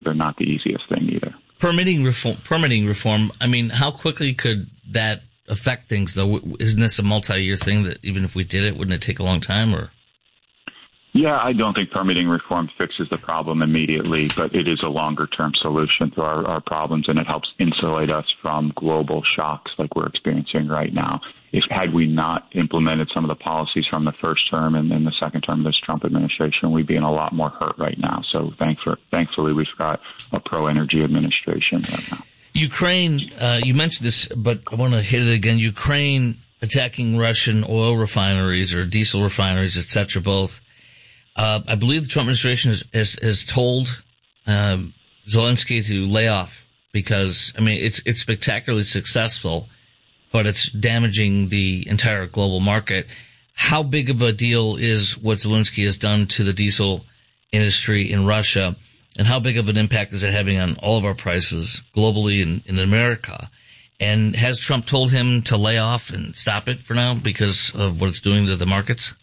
they're not the easiest thing either. Permitting reform. I mean, how quickly could that affect things, though? Isn't this a multi-year thing that even if we did it, wouldn't it take a long time? Or yeah, I don't think permitting reform fixes the problem immediately, but it is a longer-term solution to our problems, and it helps insulate us from global shocks like we're experiencing right now. Had we not implemented some of the policies from the first term and then the second term of this Trump administration, we'd be in a lot more hurt right now. So thankfully, we've got a pro-energy administration right now. Ukraine, you mentioned this, but I want to hit it again. Ukraine attacking Russian oil refineries or diesel refineries, et cetera, both. I believe the Trump administration has told Zelensky to lay off because, I mean, it's spectacularly successful, but it's damaging the entire global market. How big of a deal is what Zelensky has done to the diesel industry in Russia, and how big of an impact is it having on all of our prices globally in America? And has Trump told him to lay off and stop it for now because of what it's doing to the markets?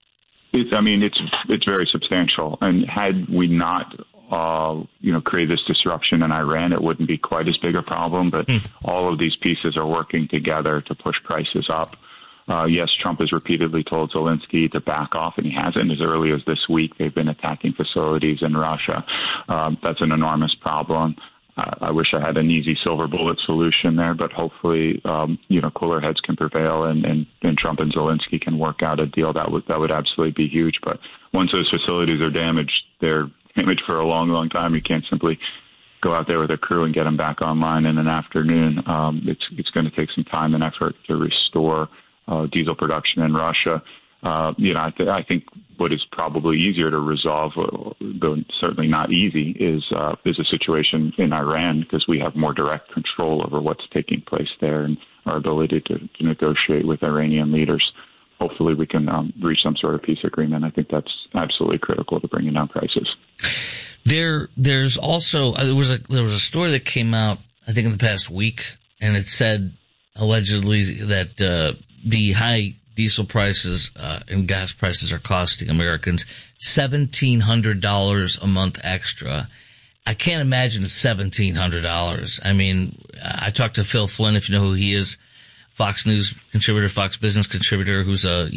It's very substantial. And had we not, created this disruption in Iran, it wouldn't be quite as big a problem. But all of these pieces are working together to push prices up. Yes, Trump has repeatedly told Zelensky to back off, and he hasn't. As early as this week, they've been attacking facilities in Russia. That's an enormous problem. I wish I had an easy silver bullet solution there, but hopefully, cooler heads can prevail and Trump and Zelensky can work out a deal that would absolutely be huge. But once those facilities are damaged, they're damaged for a long, long time. You can't simply go out there with a crew and get them back online in an afternoon. It's going to take some time and effort to restore diesel production in Russia. I think what is probably easier to resolve, though certainly not easy, is a situation in Iran, because we have more direct control over what's taking place there and our ability to negotiate with Iranian leaders. Hopefully we can reach some sort of peace agreement. I think that's absolutely critical to bringing down prices. There's also there was a story that came out, I think, in the past week, and it said allegedly that the high diesel prices and gas prices are costing Americans $1,700 a month extra. I can't imagine it's $1,700. I mean, I talked to Phil Flynn, if you know who he is, Fox News contributor, Fox Business contributor, who's a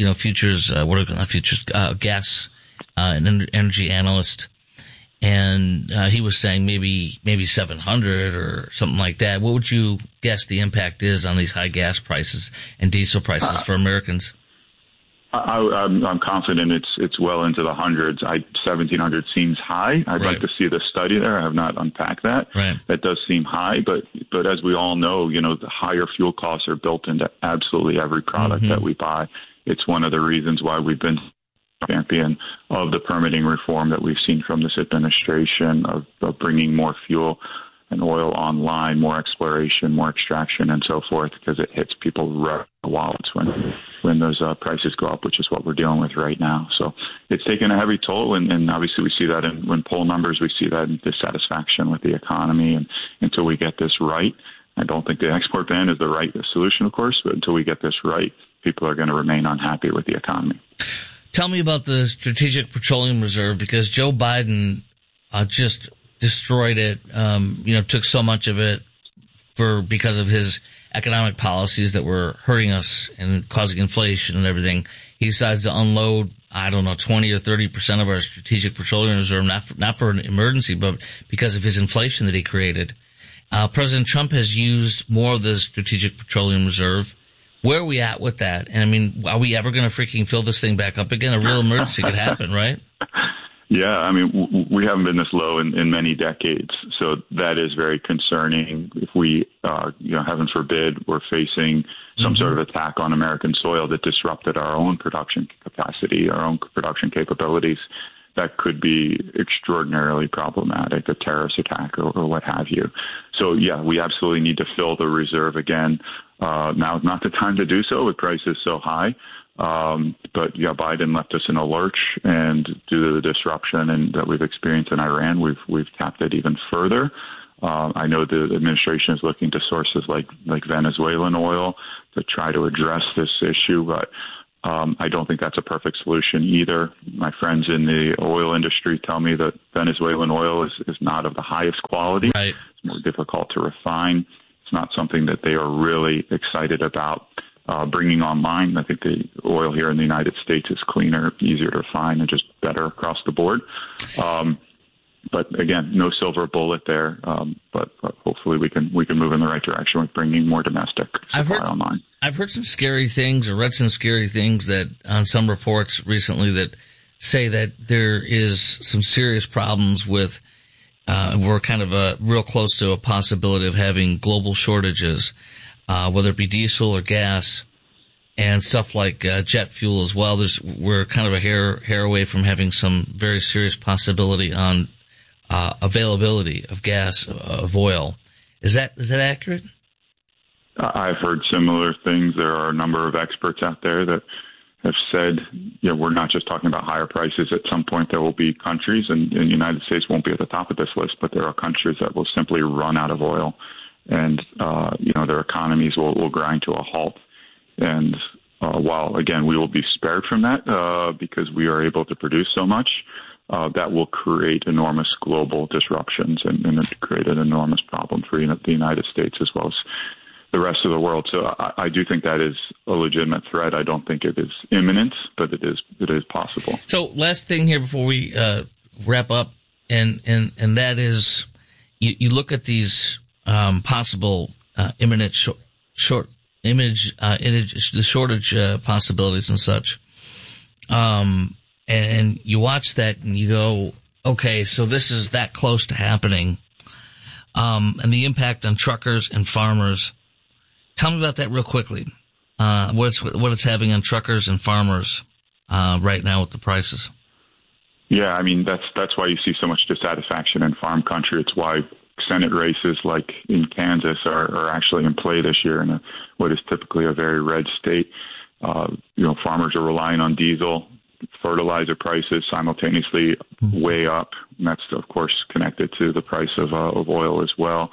gas and energy analyst, and he was saying maybe 700 or something like that. What would you guess the impact is on these high gas prices and diesel prices for Americans? I'm confident it's well into the hundreds. 1,700 seems high. I'd like to see the study there. I have not unpacked that. Right. That does seem high, but as we all know, the higher fuel costs are built into absolutely every product that we buy. It's one of the reasons why we've been champion of the permitting reform that we've seen from this administration of bringing more fuel and oil online, more exploration, more extraction, and so forth, because it hits people right in the wallets when those prices go up, which is what we're dealing with right now. So it's taken a heavy toll, and obviously we see that in poll numbers. We see that in dissatisfaction with the economy, and until we get this right, I don't think the export ban is the right solution, of course, but until we get this right, people are going to remain unhappy with the economy. Tell me about the Strategic Petroleum Reserve, because Joe Biden just destroyed it, took so much of it because of his economic policies that were hurting us and causing inflation and everything. He decides to unload, 20 or 30% of our Strategic Petroleum Reserve, not for an emergency, but because of his inflation that he created. President Trump has used more of the Strategic Petroleum Reserve. Where are we at with that? And I mean, are we ever going to freaking fill this thing back up again? A real emergency could happen, right? Yeah, I mean, we haven't been this low in many decades, so that is very concerning. If we, heaven forbid, we're facing some sort of attack on American soil that disrupted our own production capacity, our own production capabilities, that could be extraordinarily problematic, a terrorist attack or what have you. So, yeah, we absolutely need to fill the reserve again. Now is not the time to do so with prices so high. But Biden left us in a lurch, and due to the disruption that we've experienced in Iran, we've tapped it even further. I know the administration is looking to sources like Venezuelan oil to try to address this issue, but I don't think that's a perfect solution either. My friends in the oil industry tell me that Venezuelan oil is not of the highest quality. Right. It's more difficult to refine. It's not something that they are really excited about bringing online. I think the oil here in the United States is cleaner, easier to refine, and just better across the board. But again, no silver bullet there. But hopefully we can move in the right direction with bringing more domestic supply online. I've heard some scary things, or read some scary things that on some reports recently that say that there is some serious problems with. We're kind of real close to a possibility of having global shortages, whether it be diesel or gas, and stuff like jet fuel as well. We're kind of a hair away from having some very serious possibility on availability of gas, of oil. Is that accurate? I've heard similar things. There are a number of experts out there that have said, we're not just talking about higher prices. At some point, there will be countries, and the United States won't be at the top of this list, but there are countries that will simply run out of oil, and their economies will grind to a halt. And while, again, we will be spared from that because we are able to produce so much, that will create enormous global disruptions and create an enormous problem for the United States as well as the rest of the world. So I do think that is a legitimate threat. I don't think it is imminent, but it is possible. So last thing here before we wrap up, and that is you look at these possible imminent the shortage possibilities and such, and you watch that and you go, okay, so this is that close to happening, and the impact on truckers and farmers. Tell me about that real quickly. What it's having on truckers and farmers right now with the prices. Yeah, I mean that's why you see so much dissatisfaction in farm country. It's why Senate races like in Kansas are actually in play this year in what is typically a very red state. Farmers are relying on diesel. Fertilizer prices simultaneously way up, and that's of course connected to the price of oil as well.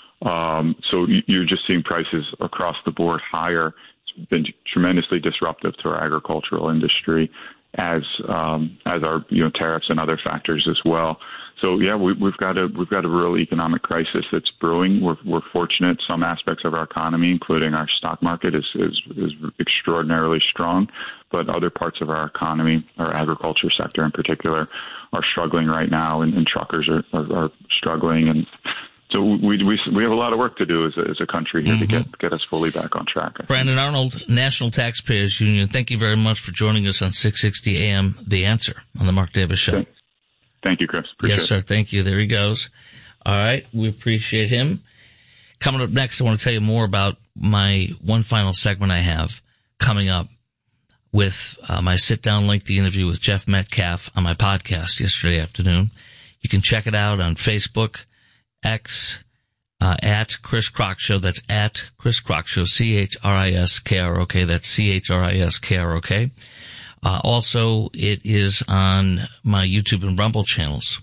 So you're just seeing prices across the board higher. It's been tremendously disruptive to our agricultural industry, as our tariffs and other factors as well. So yeah, we've got a real economic crisis that's brewing. We're fortunate some aspects of our economy, including our stock market, is extraordinarily strong, but other parts of our economy, our agriculture sector in particular, are struggling right now, and truckers are struggling. And so we have a lot of work to do as a country here to get us fully back on track. Brandon Arnold, National Taxpayers Union, thank you very much for joining us on 660 AM, The Answer, on the Mark Davis Show. Thank you, Chris. Appreciate Yes, sir. Thank you. There he goes. All right. We appreciate him. Coming up next, I want to tell you more about my one final segment I have coming up with my sit-down lengthy interview with Jeff Metcalf on my podcast yesterday afternoon. You can check it out on Facebook, X, at Chris Crock Show. That's at Chris Crock Show, CHRISKROK. That's CHRISKROK. Also, it is on my YouTube and Rumble channels,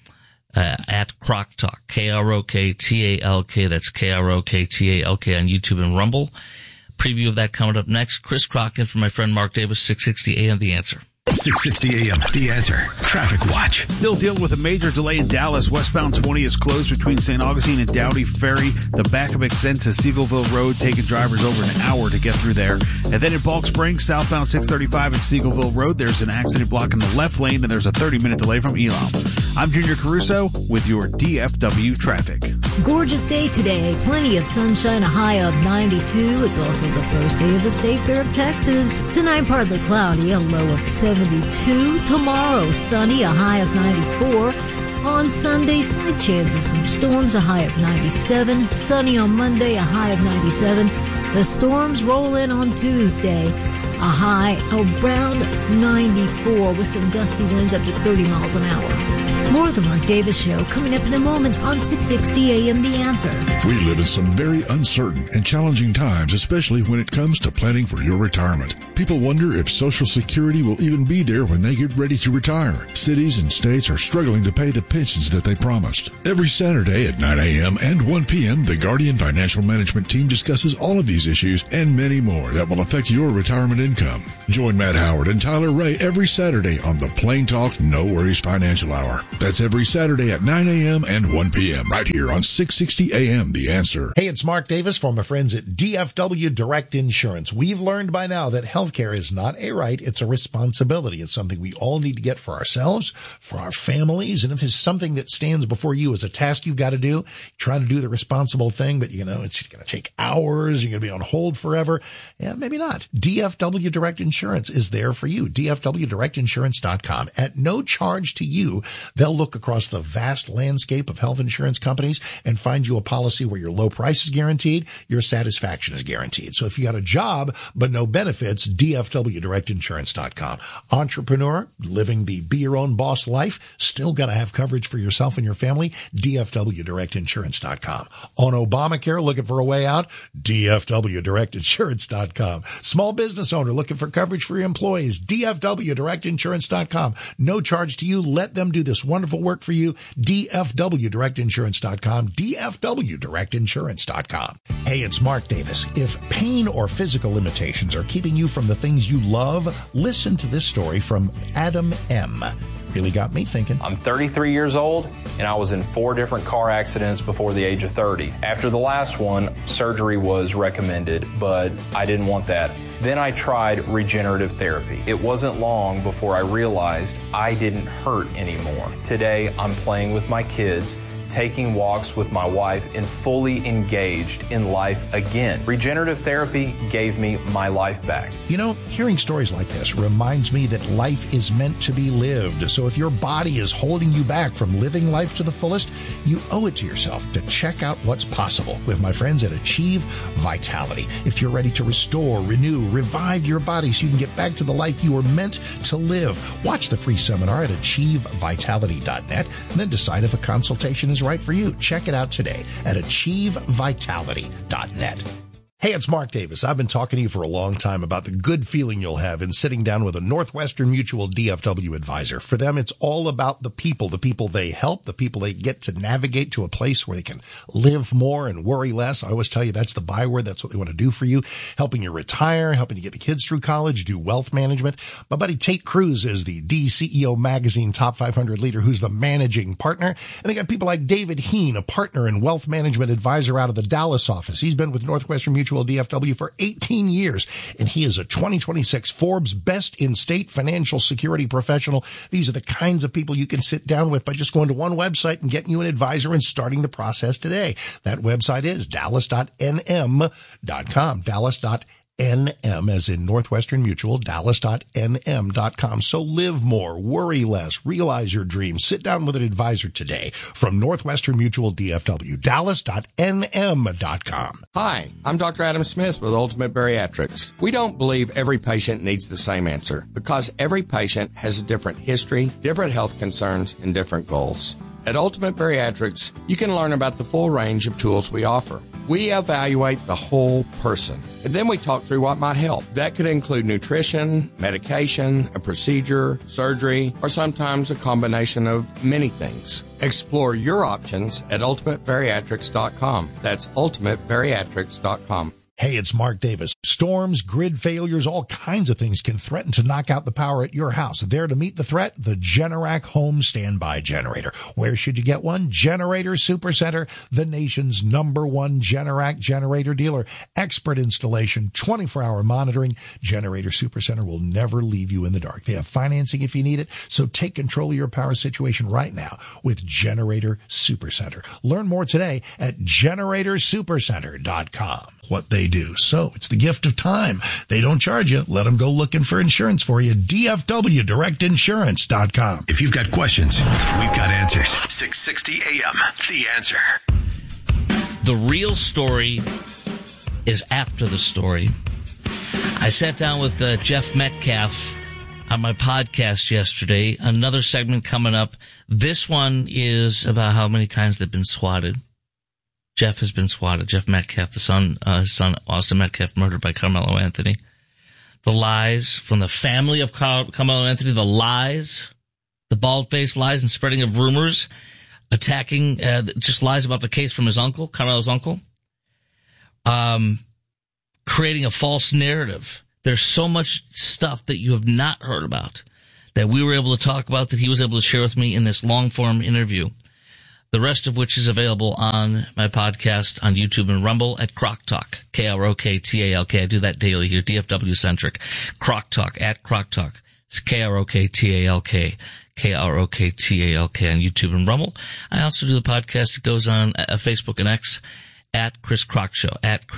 at Crock Talk, KROKTALK. That's KROKTALK on YouTube and Rumble. Preview of that coming up next. Chris Crock in for my friend Mark Davis, 660 AM, The Answer. 660 AM, The Answer. Traffic Watch. Still dealing with a major delay in Dallas. Westbound 20 is closed between St. Augustine and Dowdy Ferry. The backup extends to Seagoville Road, taking drivers over an hour to get through there. And then in Balk Springs, southbound 635 at Seagoville Road, there's an accident blocking the left lane, and there's a 30-minute delay from Elam. I'm Junior Caruso with your DFW traffic. Gorgeous day today. Plenty of sunshine, a high of 92. It's also the first day of the State Fair of Texas. Tonight, partly cloudy, a low of 72. Tomorrow, sunny, a high of 94. On Sunday, slight chance of some storms, a high of 97. Sunny on Monday, a high of 97. The storms roll in on Tuesday, a high around 94 with some gusty winds up to 30 miles an hour. More of the Mark Davis Show coming up in a moment on 660 AM The Answer. We live in some very uncertain and challenging times, especially when it comes to planning for your retirement. People wonder if Social Security will even be there when they get ready to retire. Cities and states are struggling to pay the pensions that they promised. Every Saturday at 9 a.m. and 1 p.m., the Guardian Financial Management team discusses all of these issues and many more that will affect your retirement income. Join Matt Howard and Tyler Ray every Saturday on the Plain Talk No Worries Financial Hour. That's every Saturday at 9 a.m. and 1 p.m. right here on 660 AM The Answer. Hey, it's Mark Davis from my friends at DFW Direct Insurance. We've learned by now that healthcare is not a right, it's a responsibility. It's something we all need to get for ourselves, for our families, and if it's something that stands before you as a task you've got to do, try to do the responsible thing, but it's going to take hours, you're going to be on hold forever. Yeah, maybe not. DFW Direct Insurance is there for you. DFWDirectInsurance.com. At no charge to you, they'll look across the vast landscape of health insurance companies and find you a policy where your low price is guaranteed, your satisfaction is guaranteed. So if you got a job but no benefits, DFWDirectInsurance.com. Entrepreneur, living the be your own boss life, still got to have coverage for yourself and your family, DFWDirectInsurance.com. On Obamacare, looking for a way out, DFWDirectInsurance.com. Small business owner looking for coverage for your employees, DFWDirectInsurance.com. No charge to you. Let them do this wonderful work for you. DFWDirectInsurance.com. DFWDirectInsurance.com. Hey, it's Mark Davis. If pain or physical limitations are keeping you from the things you love, listen to this story from Adam M. Really got me thinking. I'm 33 years old, and I was in 4 different car accidents before the age of 30. After the last one, surgery was recommended, but I didn't want that. Then I tried regenerative therapy. It wasn't long before I realized I didn't hurt anymore. Today, I'm playing with my kids, taking walks with my wife, and fully engaged in life again. Regenerative therapy gave me my life back. Hearing stories like this reminds me that life is meant to be lived. So if your body is holding you back from living life to the fullest, you owe it to yourself to check out what's possible with my friends at Achieve Vitality. If you're ready to restore, renew, revive your body so you can get back to the life you were meant to live, watch the free seminar at achievevitality.net and then decide if a consultation is right for you. Check it out today at achievevitality.net. Hey, it's Mark Davis. I've been talking to you for a long time about the good feeling you'll have in sitting down with a Northwestern Mutual DFW advisor. For them, it's all about the people they help, the people they get to navigate to a place where they can live more and worry less. I always tell you that's the byword. That's what they want to do for you, helping you retire, helping you get the kids through college, do wealth management. My buddy Tate Cruz is the DCEO Magazine Top 500 leader who's the managing partner. And they got people like David Heen, a partner and wealth management advisor out of the Dallas office. He's been with Northwestern Mutual DFW for 18 years, and he is a 2026 Forbes Best in State Financial Security Professional. These are the kinds of people you can sit down with by just going to one website and getting you an advisor and starting the process today. That website is dallas.nm.com, dallas.nm as in Northwestern Mutual, dallas.nm.com. So live more, worry less, realize your dreams. Sit down with an advisor today from Northwestern Mutual DFW, dallas.nm.com. Hi, I'm Dr. Adam Smith with Ultimate Bariatrics. We don't believe every patient needs the same answer because every patient has a different history, different health concerns, and different goals. At Ultimate Bariatrics, you can learn about the full range of tools we offer. We evaluate the whole person, and then we talk through what might help. That could include nutrition, medication, a procedure, surgery, or sometimes a combination of many things. Explore your options at ultimatebariatrics.com. That's ultimatebariatrics.com. Hey, it's Mark Davis. Storms, grid failures, all kinds of things can threaten to knock out the power at your house. There to meet the threat, the Generac Home Standby Generator. Where should you get one? Generator Supercenter, the nation's #1 Generac generator dealer. Expert installation, 24-hour monitoring. Generator Supercenter will never leave you in the dark. They have financing if you need it, so take control of your power situation right now with Generator Supercenter. Learn more today at GeneratorSupercenter.com. What they do. So it's the gift of time. They don't charge you. Let them go looking for insurance for you. DFWDirectInsurance.com. If you've got questions, we've got answers. 660 AM, The Answer. The real story is after the story. I sat down with Jeff Metcalf on my podcast yesterday. Another segment coming up. This one is about how many times they've been swatted. Jeff has been swatted. Jeff Metcalf, his son Austin Metcalf, murdered by Carmelo Anthony. The lies from the family of Carmelo Anthony, the lies, the bald-faced lies and spreading of rumors, attacking, just lies about the case from his uncle, Carmelo's uncle, creating a false narrative. There's so much stuff that you have not heard about that we were able to talk about, that he was able to share with me in this long-form interview. The rest of which is available on my podcast on YouTube and Rumble at Croc Talk, Kroktalk. I do that daily here, DFW-centric. Croc Talk, at Croc Talk. It's Kroktalk, Kroktalk on YouTube and Rumble. I also do the podcast. It goes on Facebook and X at Chris Croc Show,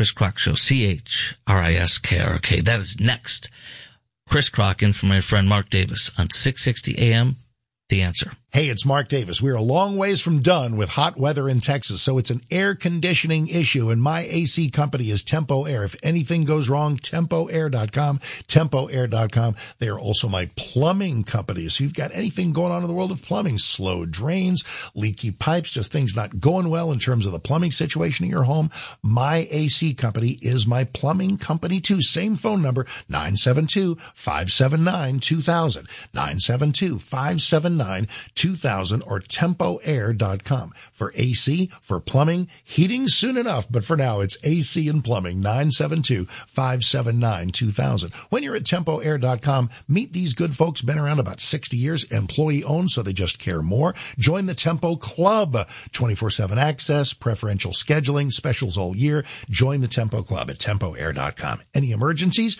ChrisKrok. That is next. Chris Croc in for my friend Mark Davis on 660 AM, The Answer. Hey, it's Mark Davis. We're a long ways from done with hot weather in Texas, so it's an air conditioning issue, and my AC company is Tempo Air. If anything goes wrong, TempoAir.com, TempoAir.com. They are also my plumbing company. So you've got anything going on in the world of plumbing, slow drains, leaky pipes, just things not going well in terms of the plumbing situation in your home. My AC company is my plumbing company too. Same phone number, 972-579-2000, 972-579-2000, or TempoAir.com for AC, for plumbing, heating soon enough. But for now, it's AC and plumbing, 972-579-2000. When you're at TempoAir.com, meet these good folks, been around about 60 years, employee owned, so they just care more. Join the Tempo Club, 24/7 access, preferential scheduling, specials all year. Join the Tempo Club at TempoAir.com. Any emergencies?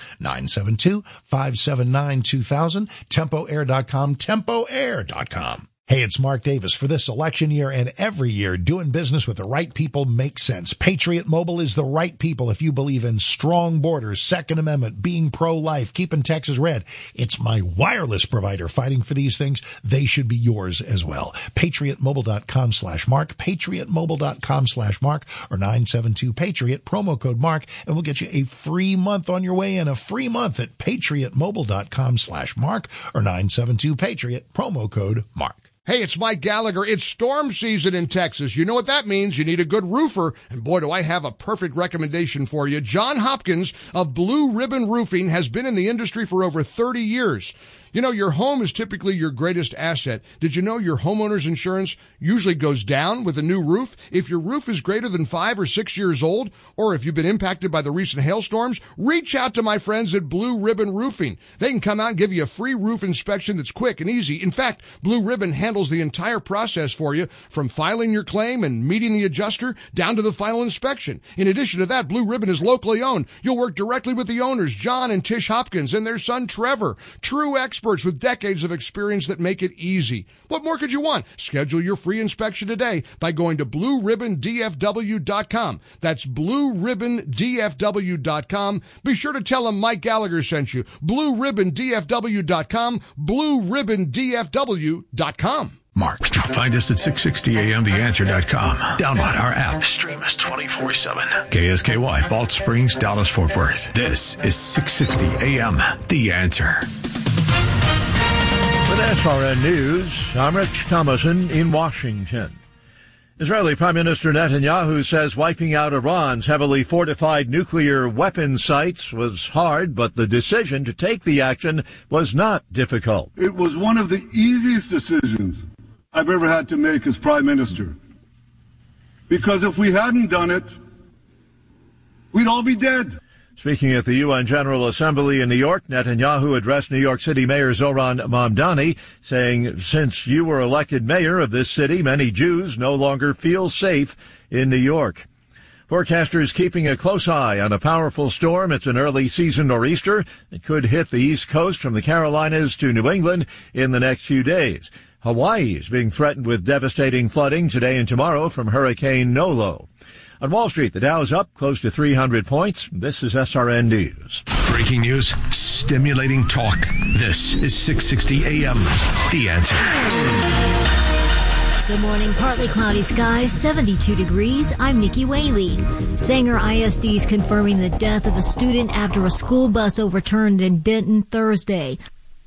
972-579-2000, TempoAir.com, TempoAir.com. Hey, it's Mark Davis. For this election year and every year, doing business with the right people makes sense. Patriot Mobile is the right people if you believe in strong borders, Second Amendment, being pro-life, keeping Texas red. It's my wireless provider fighting for these things. They should be yours as well. PatriotMobile.com/Mark, PatriotMobile.com/Mark, or 972-PATRIOT, promo code Mark, and we'll get you a free month on your way in, a free month at PatriotMobile.com/Mark, or 972-PATRIOT, promo code Mark. Hey, it's Mike Gallagher. It's storm season in Texas. You know what that means. You need a good roofer. And boy, do I have a perfect recommendation for you. John Hopkins of Blue Ribbon Roofing has been in the industry for over 30 years. You know, your home is typically your greatest asset. Did you know your homeowner's insurance usually goes down with a new roof? If your roof is greater than 5 or 6 years old, or if you've been impacted by the recent hailstorms, reach out to my friends at Blue Ribbon Roofing. They can come out and give you a free roof inspection that's quick and easy. In fact, Blue Ribbon handles the entire process for you, from filing your claim and meeting the adjuster down to the final inspection. In addition to that, Blue Ribbon is locally owned. You'll work directly with the owners, John and Tish Hopkins, and their son Trevor, true experts with decades of experience that make it easy. What more could you want? Schedule your free inspection today by going to BlueRibbonDFW.com. That's BlueRibbonDFW.com. Be sure to tell them Mike Gallagher sent you. BlueRibbonDFW.com, BlueRibbonDFW.com. Mark. Find us at 660amtheanswer.com. Download our app. Stream us 24/7. KSKY, Balch Springs, Dallas, Fort Worth. This is 660 AM, The Answer. With SRN News, I'm Rich Thomason in Washington. Israeli Prime Minister Netanyahu says wiping out Iran's heavily fortified nuclear weapon sites was hard, but the decision to take the action was not difficult. It was one of the easiest decisions I've ever had to make as Prime Minister. Because if we hadn't done it, we'd all be dead. Speaking at the UN General Assembly in New York, Netanyahu addressed New York City Mayor Zohran Mamdani, saying, since you were elected mayor of this city, many Jews no longer feel safe in New York. Forecasters keeping a close eye on a powerful storm. It's an early season nor'easter. It could hit the East Coast from the Carolinas to New England in the next few days. Hawaii is being threatened with devastating flooding today and tomorrow from Hurricane Nolo. On Wall Street, the Dow's up close to 300 points. This is SRN News. Breaking news, stimulating talk. This is 660 AM, The Answer. Good morning. Partly cloudy skies, 72 degrees. I'm Nikki Whaley. Sanger ISD is confirming the death of a student after a school bus overturned in Denton Thursday.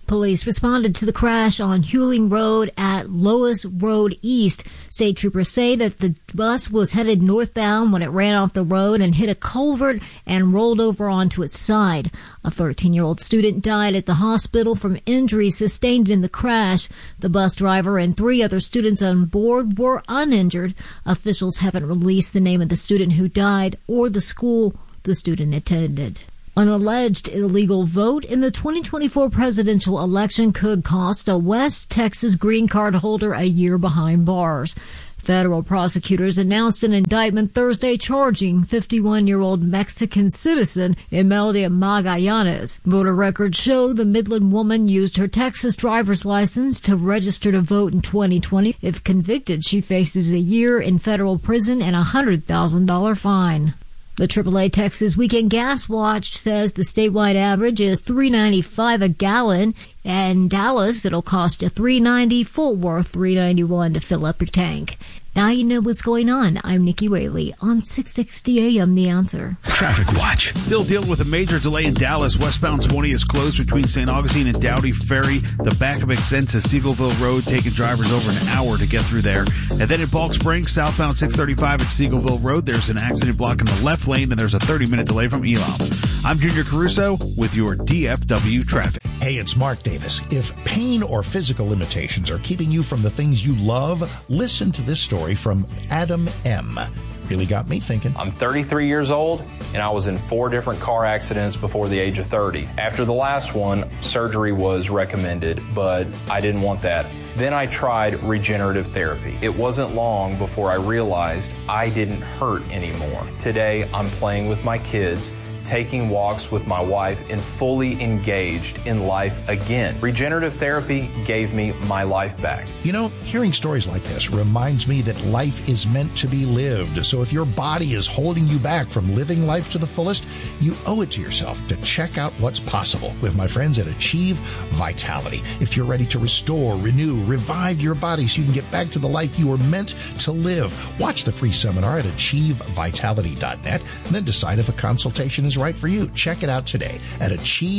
Police responded to the crash on Hewling Road at Lois Road East. State troopers say that the bus was headed northbound when it ran off the road and hit a culvert and rolled over onto its side. A 13-year-old student died at the hospital from injuries sustained in the crash. The bus driver and 3 other students on board were uninjured. Officials haven't released the name of the student who died or the school the student attended. An alleged illegal vote in the 2024 presidential election could cost a West Texas green card holder a year behind bars. Federal prosecutors announced an indictment Thursday charging 51-year-old Mexican citizen Imelda Magallanes. Voter records show the Midland woman used her Texas driver's license to register to vote in 2020. If convicted, she faces a year in federal prison and a $100,000 fine. The AAA Texas Weekend Gas Watch says the statewide average is $3.95 a gallon. In Dallas, it'll cost you $3.90, Fort Worth $3.91 to fill up your tank. Now you know what's going on. I'm Nikki Whaley on 660 AM The Answer. Traffic Watch. Still dealing with a major delay in Dallas. Westbound 20 is closed between St. Augustine and Dowdy Ferry. The back of extends to Seagoville Road, taking drivers over an hour to get through there. And then in Balk Springs, southbound 635 at Seagoville Road, there's an accident blocking the left lane, and there's a 30-minute delay from Elam. I'm Junior Caruso with your DFW traffic. Hey, it's Mark Davis. If pain or physical limitations are keeping you from the things you love, listen to this story from Adam M. Really got me thinking. I'm 33 years old, and I was in 4 different car accidents before the age of 30. After the last one, surgery was recommended, but I didn't want that. Then I tried regenerative therapy. It wasn't long before I realized I didn't hurt anymore. Today, I'm playing with my kids, taking walks with my wife, and fully engaged in life again. Regenerative therapy gave me my life back. You know, hearing stories like this reminds me that life is meant to be lived. So if your body is holding you back from living life to the fullest, you owe it to yourself to check out what's possible with my friends at Achieve Vitality. If you're ready to restore, renew, revive your body so you can get back to the life you were meant to live, watch the free seminar at achievevitality.net and then decide if a consultation is right for you. Check it out today at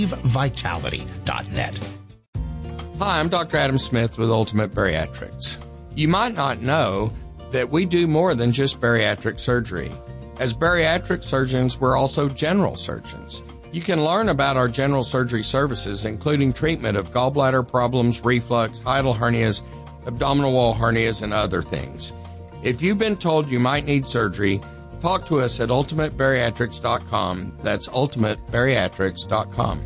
achievevitality.net. Hi, I'm Dr. Adam Smith with Ultimate Bariatrics. You might not know that we do more than just bariatric surgery. As bariatric surgeons, we're also general surgeons. You can learn about our general surgery services, including treatment of gallbladder problems, reflux, hiatal hernias, abdominal wall hernias, and other things. If you've been told you might need surgery, talk to us at ultimatebariatrics.com. That's ultimatebariatrics.com.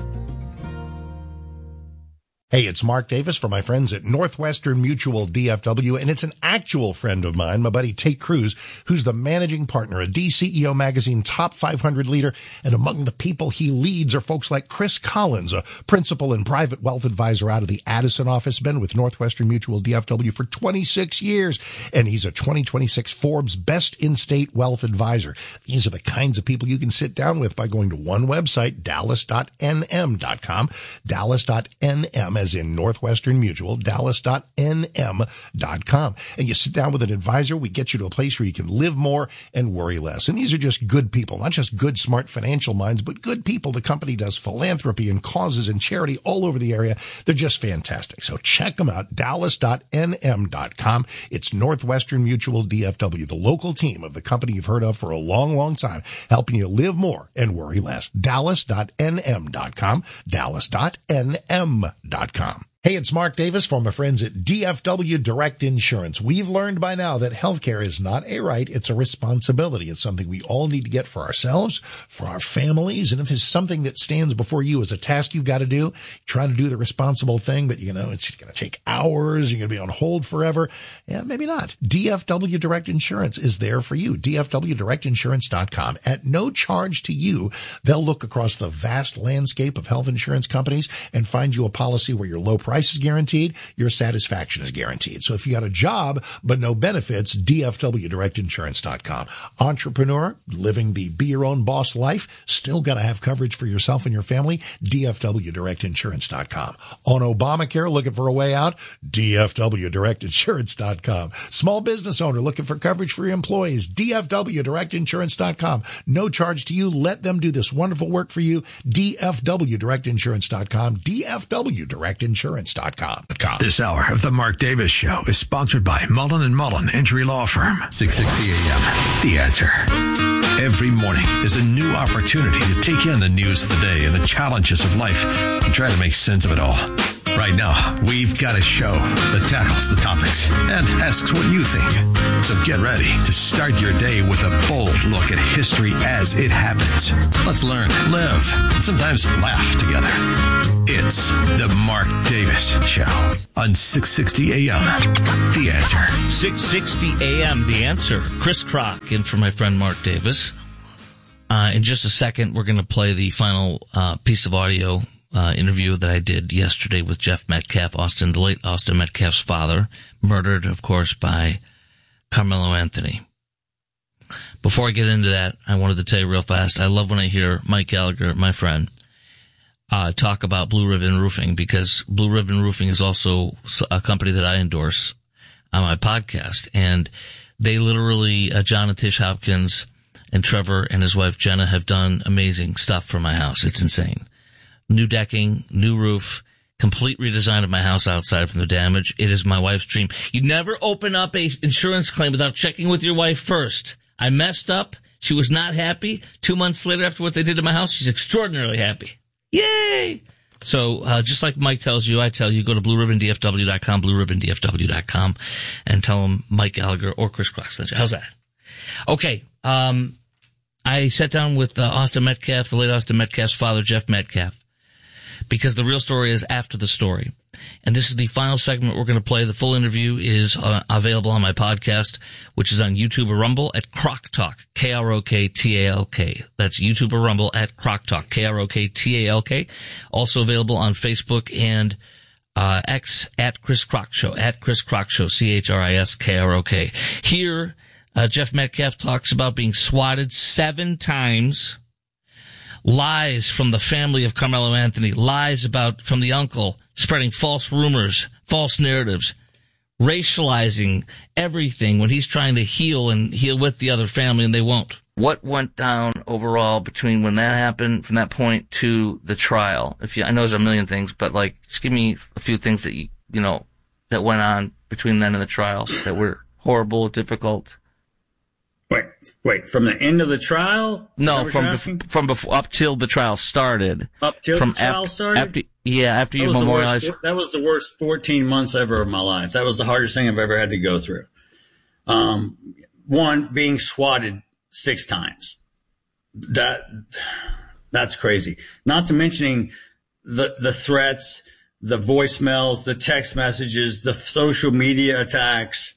Hey, it's Mark Davis for my friends at Northwestern Mutual DFW, and it's an actual friend of mine, my buddy Tate Cruz, who's the managing partner, a DCEO magazine top 500 leader, and among the people he leads are folks like Chris Collins, a principal and private wealth advisor out of the Addison office, been with Northwestern Mutual DFW for 26 years, and he's a 2026 Forbes Best In-State Wealth Advisor. These are the kinds of people you can sit down with by going to one website, dallas.nm.com, dallas.nm, as in Northwestern Mutual, dallas.nm.com. And you sit down with an advisor, we get you to a place where you can live more and worry less. And these are just good people, not just good, smart financial minds, but good people. The company does philanthropy and causes and charity all over the area. They're just fantastic. So check them out, dallas.nm.com. It's Northwestern Mutual DFW, the local team of the company you've heard of for a long, long time, helping you live more and worry less. dallas.nm.com, dallas.nm.com. Hey, it's Mark Davis from my friends at DFW Direct Insurance. We've learned by now that healthcare is not a right, it's a responsibility. It's something we all need to get for ourselves, for our families, and if it's something that stands before you as a task you've got to do, try to do the responsible thing, but you know, it's going to take hours, you're going to be on hold forever. Yeah, maybe not. DFW Direct Insurance is there for you. DFWDirectInsurance.com. At no charge to you, they'll look across the vast landscape of health insurance companies and find you a policy where your low price price is guaranteed, your satisfaction is guaranteed. So if you got a job but no benefits, DFWDirectInsurance.com. Entrepreneur, living the be your own boss life, still got to have coverage for yourself and your family, DFWDirectInsurance.com. On Obamacare, looking for a way out, DFWDirectInsurance.com. Small business owner looking for coverage for your employees, DFWDirectInsurance.com. No charge to you. Let them do this wonderful work for you, DFWDirectInsurance.com, DFWDirectInsurance.com. This hour of the Mark Davis Show is sponsored by Mullen & Mullen Injury Law Firm. 660 AM. The Answer. Every morning is a new opportunity to take in the news of the day and the challenges of life and try to make sense of it all. Right now, we've got a show that tackles the topics and asks what you think. So get ready to start your day with a bold look at history as it happens. Let's learn, live, and sometimes laugh together. It's the Mark Davis Show on 660 AM. The Answer. 660 AM, The Answer. Chris Kroc in for my friend Mark Davis. In just a second, we're going to play the final piece of audio interview that I did yesterday with Jeff Metcalf, the late Austin Metcalf's father, murdered, of course, by Carmelo Anthony. Before I get into that, I wanted to tell you real fast, I love when I hear Mike Gallagher, my friend, talk about Blue Ribbon Roofing, because Blue Ribbon Roofing is also a company that I endorse on my podcast. And they literally, John and Tish Hopkins and Trevor and his wife Jenna have done amazing stuff for my house. It's insane. New decking, new roof, complete redesign of my house outside from the damage. It is my wife's dream. You never open up a insurance claim without checking with your wife first. I messed up. She was not happy. 2 months later, after what they did to my house, she's extraordinarily happy. Yay! So, just like Mike tells you, I tell you, go to BlueRibbonDFW.com, BlueRibbonDFW.com, and tell them Mike Gallagher or Chris Kroc sent you. How's that? Okay, I sat down with Austin Metcalf, the late Austin Metcalf's father, Jeff Metcalf, because the real story is after the story. And this is the final segment we're going to play. The full interview is available on my podcast, which is on YouTube or Rumble at Kroc Talk, Kroktalk. That's YouTube or Rumble at Kroc Talk, Kroktalk. Also available on Facebook and X at Chris Kroc Show, ChrisKroc. Here, Jeff Metcalf talks about being swatted 7 times. Lies from the family of Carmelo Anthony, lies from the uncle, spreading false rumors, false narratives, racializing everything when he's trying to heal with the other family and they won't. What went down overall between when that happened, from that point to the trial? I know there's a million things, but just give me a few things that that went on between then and the trial that were horrible, difficult. Wait, from the end of the trial? No, from before, up till the trial started. Up till the trial started? After you memorialized. That was the worst 14 months ever of my life. That was the hardest thing I've ever had to go through. One, being swatted 6 times. That's crazy. Not to mentioning the threats, the voicemails, the text messages, the social media attacks,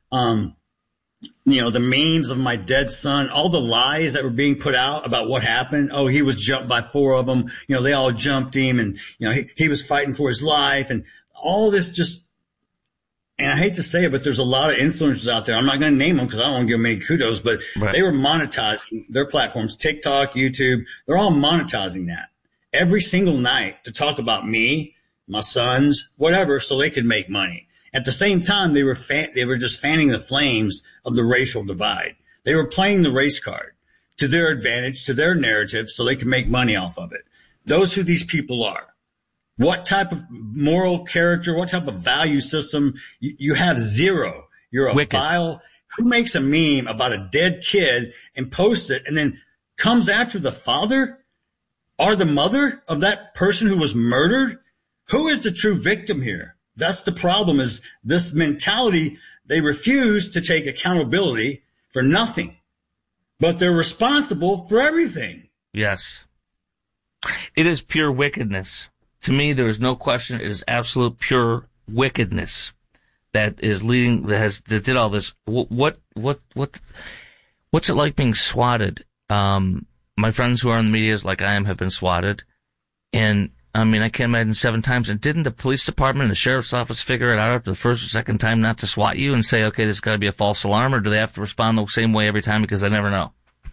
the memes of my dead son, all the lies that were being put out about what happened. Oh, he was jumped by 4 of them. They all jumped him and, he was fighting for his life and all this and I hate to say it, but there's a lot of influencers out there. I'm not going to name them because I don't want to give them any kudos, but They were monetizing their platforms, TikTok, YouTube. They're all monetizing that every single night to talk about me, my sons, whatever, so they could make money. At the same time, they were just fanning the flames of the racial divide. They were playing the race card to their advantage, to their narrative, so they could make money off of it. Those who these people are. What type of moral character, what type of value system? You have zero. You're a vile. Who makes a meme about a dead kid and posts it and then comes after the father or the mother of that person who was murdered? Who is the true victim here? That's the problem, is this mentality. They refuse to take accountability for nothing, but they're responsible for everything. Yes. It is pure wickedness. To me, there is no question. It is absolute pure wickedness that is leading, that did all this. What's it like being swatted? My friends who are in the media, like I am, have been swatted. And I mean, I can't imagine 7 times. And didn't the police department and the sheriff's office figure it out after the first or second time not to swat you and say, okay, this has got to be a false alarm, or do they have to respond the same way every time because they never know?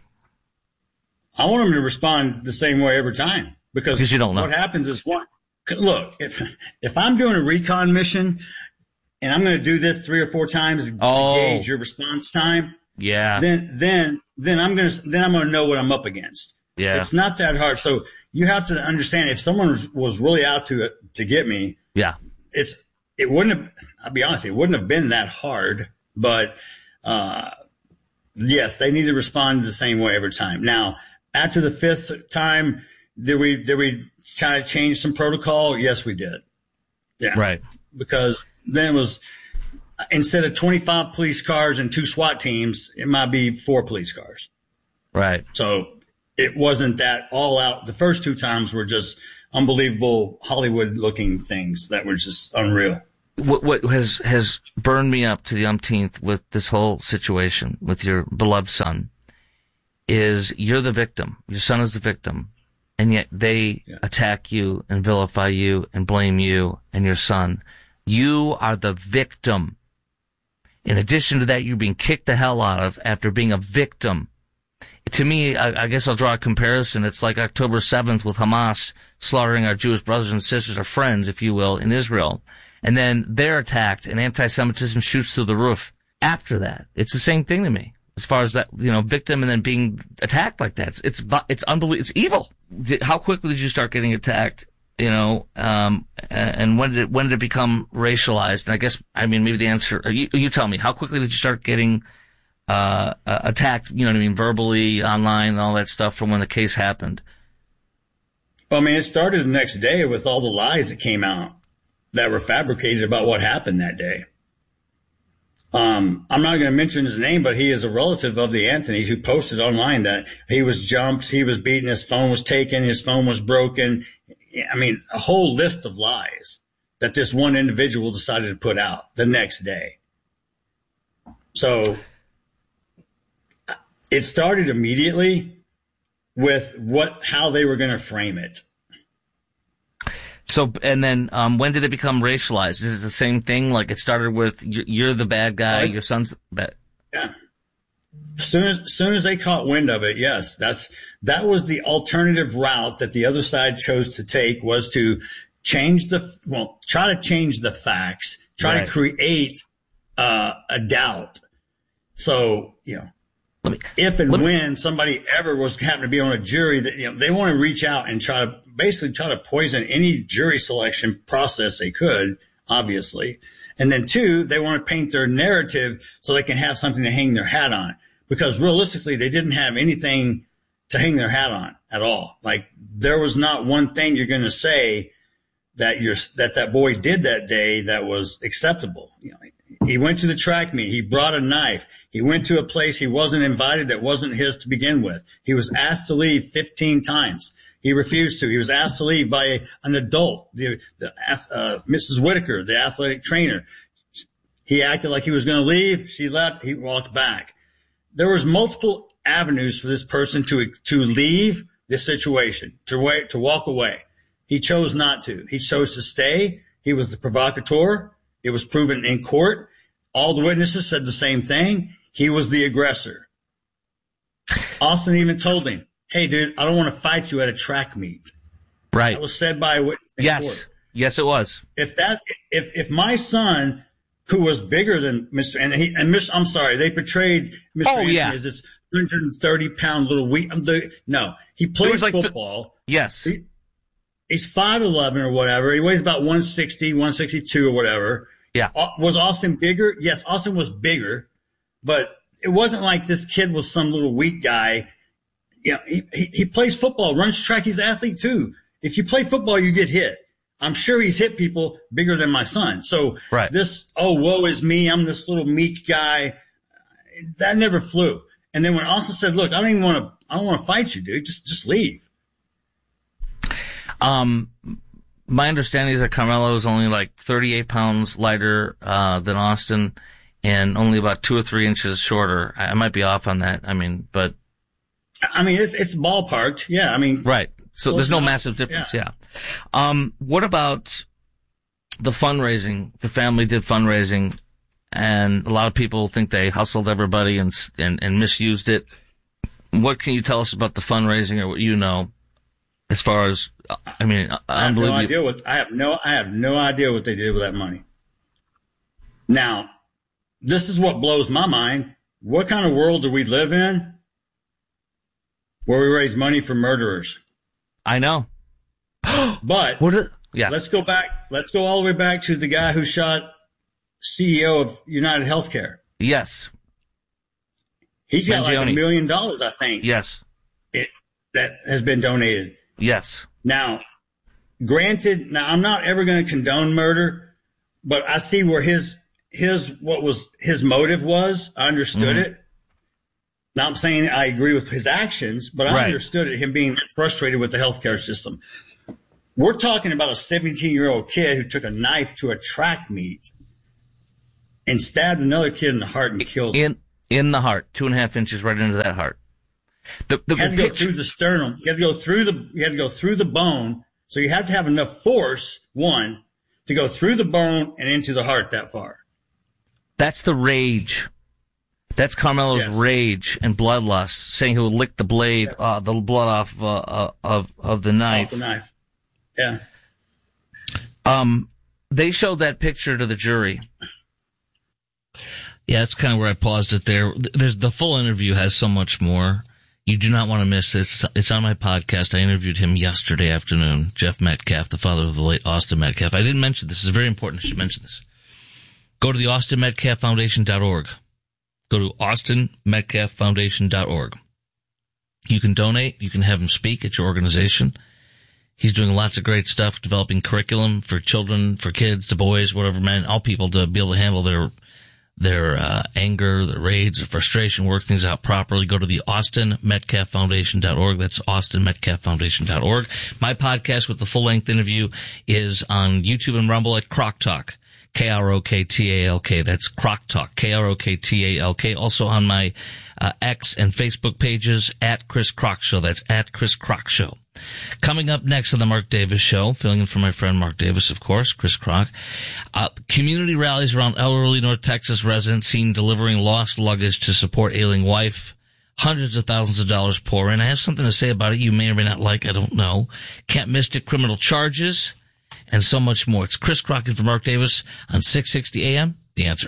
I want them to respond the same way every time because you don't know. What happens is, look, if I'm doing a recon mission and I'm going to do this 3 or 4 times to gauge your response time, then I'm going to know what I'm up against. Yeah. It's not that hard. So you have to understand, if someone was really out to get me, it wouldn't have, I'll be honest, it wouldn't have been that hard, but, yes, they need to respond the same way every time. Now, after the 5th time, did we try to change some protocol? Yes, we did. Yeah. Right. Because then it was, instead of 25 police cars and 2 SWAT teams, it might be 4 police cars. Right. So it wasn't that all out. The first 2 times were just unbelievable Hollywood looking things that were just unreal. What has burned me up to the umpteenth with this whole situation with your beloved son is you're the victim. Your son is the victim. And yet they attack you and vilify you and blame you and your son. You are the victim. In addition to that, you're being kicked the hell out of after being a victim. To me, I guess I'll draw a comparison. It's like October 7th with Hamas slaughtering our Jewish brothers and sisters, or friends, if you will, in Israel. And then they're attacked and anti-Semitism shoots through the roof after that. It's the same thing to me. As far as that, victim and then being attacked like that. It's unbelievable. It's evil. How quickly did you start getting attacked? And when did it become racialized? And I guess, maybe the answer, you tell me, how quickly did you start getting, attacked, verbally, online, and all that stuff from when the case happened? Well, it started the next day with all the lies that came out that were fabricated about what happened that day. I'm not going to mention his name, but he is a relative of the Anthonys who posted online that he was jumped, he was beaten, his phone was taken, his phone was broken. A whole list of lies that this one individual decided to put out the next day. So it started immediately with how they were going to frame it. So, and then, when did it become racialized? Is it the same thing? Like it started with you're the bad guy, your son's bad. Yeah. Soon as they caught wind of it, yes, that was the alternative route that the other side chose to take, was to try to change the facts, try to create, a doubt. So, when somebody ever happened to be on a jury, that they want to reach out and try to poison any jury selection process they could, obviously. And then 2, they want to paint their narrative so they can have something to hang their hat on, because realistically, they didn't have anything to hang their hat on at all. Like, there was not one thing you're going to say that boy did that day that was acceptable. He went to the track meet. He brought a knife. He went to a place he wasn't invited that wasn't his to begin with. He was asked to leave 15 times. He refused to. He was asked to leave by an adult, Mrs. Whitaker, the athletic trainer. He acted like he was going to leave. She left. He walked back. There was multiple avenues for this person to leave this situation, to walk away. He chose not to. He chose to stay. He was the provocateur. It was proven in court. All the witnesses said the same thing. He was the aggressor. Austin even told him, "Hey, dude, I don't want to fight you at a track meet." Right. That was said by a witness in court. Yes, it was. If my son, who was bigger than Mr. I'm sorry, they portrayed Mr. Anthony as this 130-pound little no, he played football. Yes. He's 5'11" or whatever. He weighs about 160, 162 or whatever. Yeah. Was Austin bigger? Yes, Austin was bigger, but it wasn't like this kid was some little weak guy. He plays football, runs track. He's an athlete too. If you play football, you get hit. I'm sure he's hit people bigger than my son. So this, woe is me, I'm this little meek guy, that never flew. And then when Austin said, "Look, I don't want to fight you, dude. Just leave." My understanding is that Carmelo is only like 38 pounds lighter than Austin, and only about 2 or 3 inches shorter. I might be off on that. It's ballparked. Yeah. Right. So there's no massive difference. Yeah. What about the fundraising? The family did fundraising, and a lot of people think they hustled everybody and misused it. What can you tell us about the fundraising, or what you know, as far as, unbelievable? I have no idea what they did with that money. Now, this is what blows my mind. What kind of world do we live in where we raise money for murderers? I know. But let's go back. Let's go all the way back to the guy who shot CEO of United Healthcare. Yes. He's got like $1 million, I think. Yes. That has been donated. Yes. Now, granted, I'm not ever going to condone murder, but I see where his motive was. I understood it. Now, I'm saying I agree with his actions, but I understood it, him being frustrated with the healthcare system. We're talking about a 17-year-old kid who took a knife to a track meet and stabbed another kid in the heart and killed him. In the heart, 2.5 inches right into that heart. You had to go through the sternum. You had to go through the bone. So you have to have enough force, one, to go through the bone and into the heart that far. That's the rage. That's Carmelo's rage and bloodlust, saying he'll lick the blade, the blood off of the knife. Off the knife. Yeah. They showed that picture to the jury. Yeah, that's kind of where I paused it there. The full interview has so much more. You do not want to miss it. It's on my podcast. I interviewed him yesterday afternoon, Jeff Metcalf, the father of the late Austin Metcalf. I didn't mention this. This is very important. I should mention this. Go to the AustinMetcalfFoundation.org. Go to AustinMetcalfFoundation.org. You can donate. You can have him speak at your organization. He's doing lots of great stuff, developing curriculum for children, for kids, to boys, whatever, men, all people to be able to handle their anger, their rage, their frustration, work things out properly. Go to the AustinMetcalfFoundation.org. That's AustinMetcalfFoundation.org. My podcast with the full-length interview is on YouTube and Rumble at Croc Talk. Kroktalk. That's Croc Talk. Kroktalk. Also on my X and Facebook pages at Chris Croc Show. That's at Chris Croc Show. Coming up next on the Mark Davis Show, filling in for my friend Mark Davis, of course, Chris Croc. Community rallies around elderly North Texas residents seen delivering lost luggage to support ailing wife. Hundreds of thousands of dollars pour in. I have something to say about it you may or may not like. I don't know. Can't miss it. Criminal charges and so much more. It's Chris Croc and for Mark Davis on 660 AM, The Answer.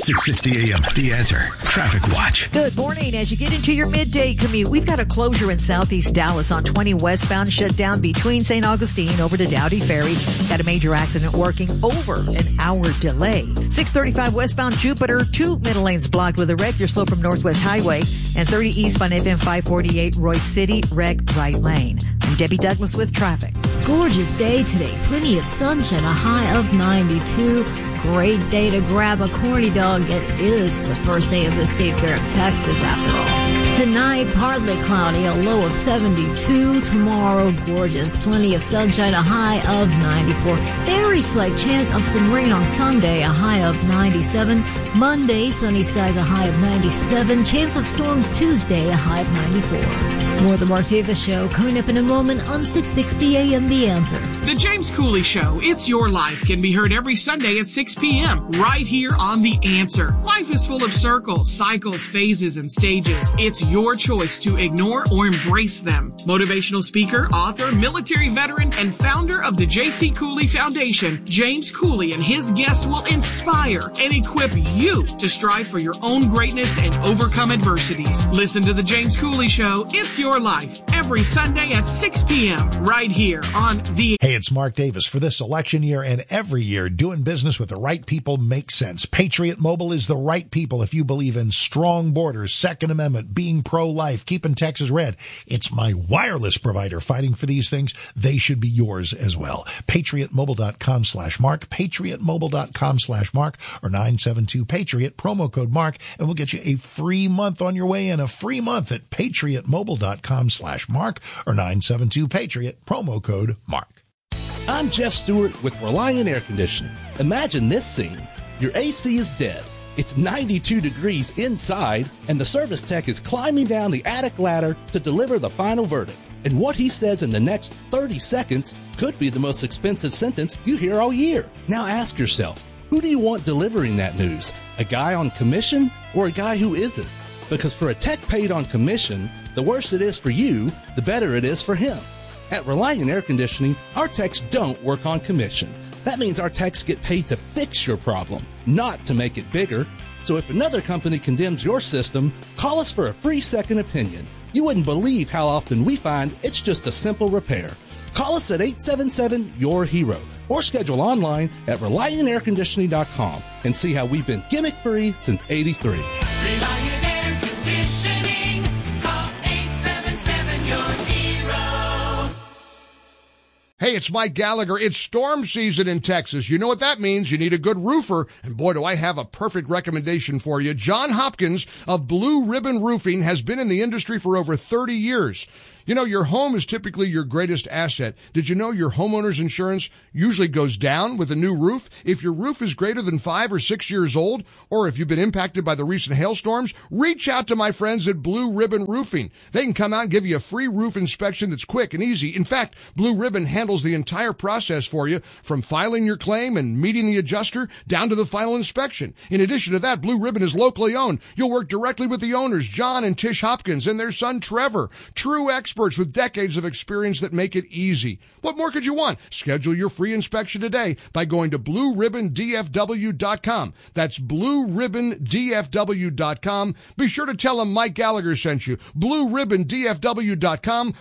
660 AM, The Answer. Traffic Watch. Good morning. As you get into your midday commute, we've got a closure in southeast Dallas on 20 westbound, shut down between St. Augustine over to Dowdy Ferry. Got a major accident working over an hour delay. 635 westbound Jupiter, 2 middle lanes blocked with a wreck. You're slow from Northwest Highway. And 30 eastbound FM 548 Royce City, wreck right lane. I'm Debbie Douglas with traffic. Gorgeous day today. Plenty of sunshine, a high of 92. Great day to grab a corny dog. It is the first day of the State Fair of Texas, after all. Tonight, partly cloudy, a low of 72. Tomorrow, gorgeous. Plenty of sunshine, a high of 94. Very slight chance of some rain on Sunday, a high of 97. Monday, sunny skies, a high of 97. Chance of storms Tuesday, a high of 94. More of the Mark Davis Show coming up in a moment on 660 AM The Answer. The James Cooley Show, It's Your Life, can be heard every Sunday at 6 p.m. right here on The Answer. Life is full of circles, cycles, phases, and stages. It's your choice to ignore or embrace them. Motivational speaker, author, military veteran, and founder of the J.C. Cooley Foundation, James Cooley and his guests will inspire and equip you to strive for your own greatness and overcome adversities. Listen to The James Cooley Show, It's Your Life, every Sunday at 6 p.m. right here on The... Hey, it's Mark Davis. For this election year and every year, doing business with the right people makes sense. Patriot Mobile is the right people if you believe in strong borders, Second Amendment, being pro-life, keeping Texas red. It's my wireless provider fighting for these things. They should be yours as well. PatriotMobile.com/Mark, PatriotMobile.com/Mark, or 972-PATRIOT, promo code Mark, and we'll get you a free month on your way in, a free month at PatriotMobile.com/Mark, or 972-PATRIOT, promo code Mark. I'm Jeff Stewart with Reliant Air Conditioning. Imagine this scene. Your AC is dead. It's 92 degrees inside, and the service tech is climbing down the attic ladder to deliver the final verdict. And what he says in the next 30 seconds could be the most expensive sentence you hear all year. Now ask yourself, who do you want delivering that news? A guy on commission or a guy who isn't? Because for a tech paid on commission, the worse it is for you, the better it is for him. At Reliant Air Conditioning, our techs don't work on commission. That means our techs get paid to fix your problem, not to make it bigger. So if another company condemns your system, call us for a free second opinion. You wouldn't believe how often we find it's just a simple repair. Call us at 877-YOUR-HERO or schedule online at ReliantAirConditioning.com and see how we've been gimmick-free since '83. Reliant Air Conditioning. Call 877-YOUR-HERO. Hey, it's Mike Gallagher. It's storm season in Texas. You know what that means. You need a good roofer. And boy, do I have a perfect recommendation for you. John Hopkins of Blue Ribbon Roofing has been in the industry for over 30 years. You know, your home is typically your greatest asset. Did you know your homeowner's insurance usually goes down with a new roof? If your roof is greater than 5 or 6 years old, or if you've been impacted by the recent hailstorms, reach out to my friends at Blue Ribbon Roofing. They can come out and give you a free roof inspection that's quick and easy. In fact, Blue Ribbon handles the entire process for you, from filing your claim and meeting the adjuster down to the final inspection. In addition to that, Blue Ribbon is locally owned. You'll work directly with the owners, John and Tish Hopkins, and their son, Trevor. True experts with decades of experience that make it easy. What more could you want? Schedule your free inspection today by going to BlueRibbonDFW.com. That's BlueRibbonDFW.com. Be sure to tell them Mike Gallagher sent you. BlueRibbonDFW.com.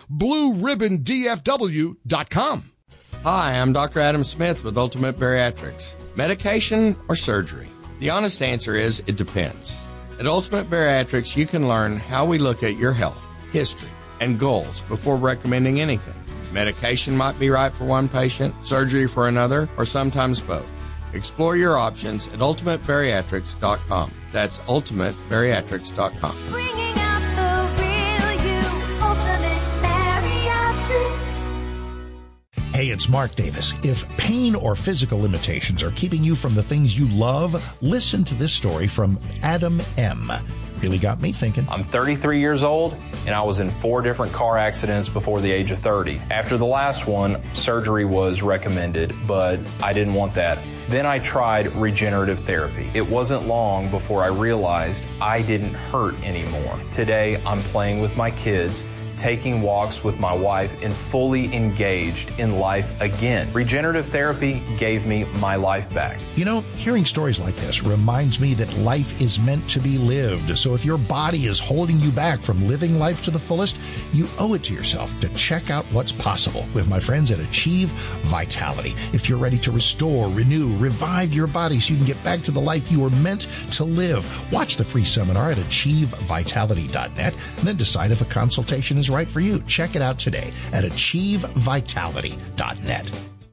BlueRibbonDFW.com. Hi, I'm Dr. Adam Smith with Ultimate Bariatrics. Medication or surgery? The honest answer is it depends. At Ultimate Bariatrics, you can learn how we look at your health, history, and goals before recommending anything. Medication might be right for one patient, surgery for another, or sometimes both. Explore your options at ultimatebariatrics.com. That's ultimatebariatrics.com. Bringing out the real you. Ultimate Bariatrics. Hey, it's Mark Davis. If pain or physical limitations are keeping you from the things you love, listen to this story from Adam M. Really got me thinking. I'm 33 years old, and I was in 4 different car accidents before the age of 30. After the last one, surgery was recommended, but I didn't want that. Then I tried regenerative therapy. It wasn't long before I realized I didn't hurt anymore. Today, I'm playing with my kids, taking walks with my wife, and fully engaged in life again. Regenerative therapy gave me my life back. You know, hearing stories like this reminds me that life is meant to be lived. So if your body is holding you back from living life to the fullest, you owe it to yourself to check out what's possible with my friends at Achieve Vitality. If you're ready to restore, renew, revive your body so you can get back to the life you were meant to live, watch the free seminar at achievevitality.net and then decide if a consultation is right for you. Check it out today at achievevitality.net.